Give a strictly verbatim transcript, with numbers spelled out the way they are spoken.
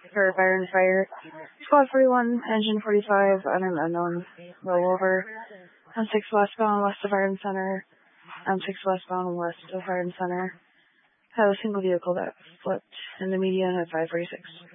for fire and fire. Squad forty-one, engine forty-five, on an unknown rollover. M six westbound, west of Fire and Center. M six westbound, west of Fire and Center. Have a single vehicle that flipped in the median at five forty-six.